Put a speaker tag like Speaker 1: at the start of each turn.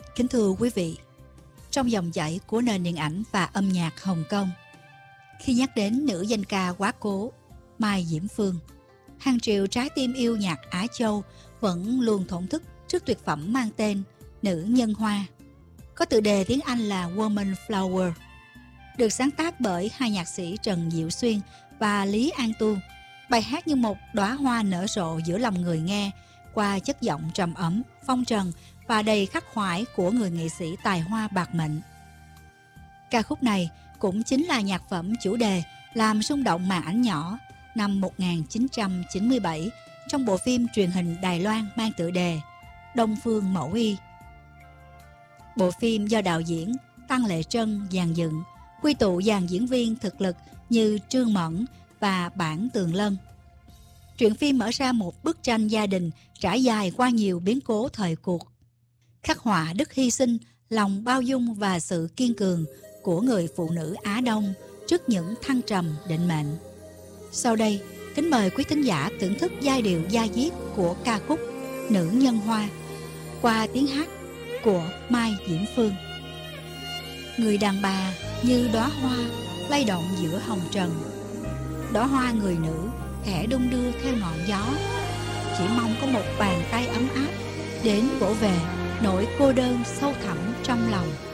Speaker 1: Kính thưa quý vị, trong dòng chảy của nền điện ảnh và âm nhạc Hồng Kông, khi nhắc đến nữ danh ca quá cố Mai Diễm Phương, hàng triệu trái tim yêu nhạc Á Châu vẫn luôn thổn thức trước tuyệt phẩm mang tên Nữ Nhân Hoa, có tựa đề tiếng Anh là Woman Flower, được sáng tác bởi hai nhạc sĩ Trần Diệu Xuyên và Lý An Tu. Bài hát như một đóa hoa nở rộ giữa lòng người nghe qua chất giọng trầm ấm, phong trần và đầy khắc khoải của người nghệ sĩ tài hoa bạc mệnh. Ca khúc này cũng chính là nhạc phẩm chủ đề làm rung động màn ảnh nhỏ năm 1997 trong bộ phim truyền hình Đài Loan mang tựa đề Đông Phương Mẫu Y. Bộ phim do đạo diễn Tăng Lệ Trân dàn dựng, quy tụ dàn diễn viên thực lực như Trương Mẫn và Bản Tường Lân. Truyện phim mở ra một bức tranh gia đình trải dài qua nhiều biến cố thời cuộc, khắc họa đức hy sinh, lòng bao dung và sự kiên cường của người phụ nữ Á Đông trước những thăng trầm định mệnh. Sau đây, kính mời quý thính giả thưởng thức giai điệu da diết của ca khúc Nữ Nhân Hoa qua tiếng hát của Mai Diễm Phương. Người đàn bà như đóa hoa lay động giữa hồng trần, đóa hoa người nữ khẽ đung đưa theo ngọn gió, chỉ mong có một bàn tay ấm áp đến vỗ về nỗi cô đơn sâu thẳm trong lòng.